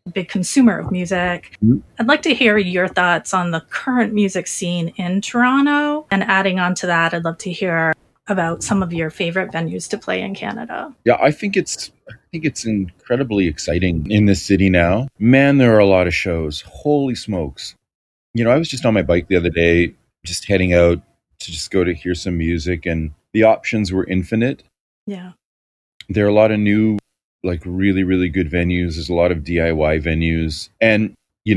big consumer of music. Mhm. I'd like to hear your thoughts on the current music scene in Toronto. And adding on to that, I'd love to hear about some of your favorite venues to play in Canada. Yeah, I think it's incredibly exciting in this city now. Man, there are a lot of shows. Holy smokes. I was just on my bike the other day, just heading out to just go to hear some music, and the options were infinite. Yeah. There are a lot of new, like really, really good venues. There's a lot of DIY venues, and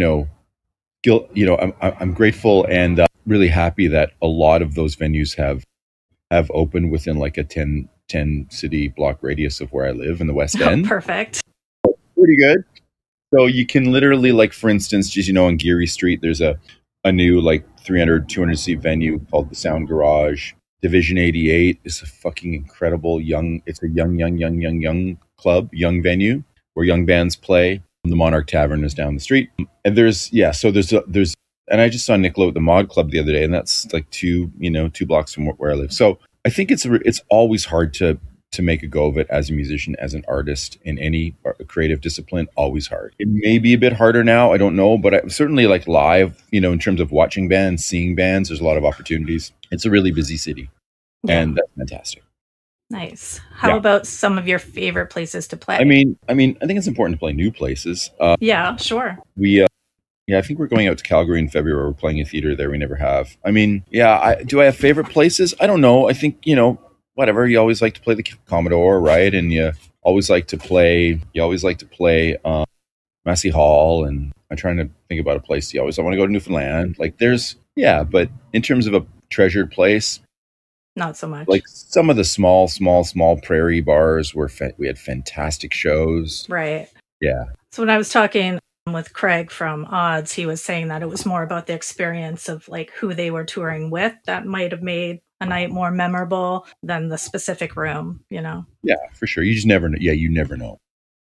I'm grateful and really happy that a lot of those venues have opened within like a ten city block radius of where I live in the West End. Perfect. Pretty good. So you can literally, like, for instance, just, on Geary Street, there's a new, like, 300, 200 seat venue called the Sound Garage. Division 88 is a fucking incredible it's a young club, young venue where young bands play. The Monarch Tavern is down the street. And there's and I just saw Nicola at the Mod Club the other day, and that's like two blocks from where I live. So I think it's always hard to make a go of it as a musician, as an artist in any creative discipline. Always hard. It may be a bit harder now, I don't know, but I certainly, like, live, in terms of watching bands, seeing bands, there's a lot of opportunities. It's a really busy city, and that's fantastic. Nice. How about some of your favorite places to play? I mean, I think it's important to play new places. Yeah, sure. I think we're going out to Calgary in February. We're playing a theater there. We never have. I mean, do I have favorite places? I don't know. I think, whatever. You always like to play the Commodore, right? And you always like to play Massey Hall. And I'm trying to think about a place. You always want to go to Newfoundland. Like, but in terms of a treasured place, not so much. Like some of the small prairie bars we had fantastic shows. Right. Yeah. So when I was talking with Craig from Odds, he was saying that it was more about the experience of, like, who they were touring with that might have made a night more memorable than the specific room, Yeah, for sure. You just never know. Yeah, you never know.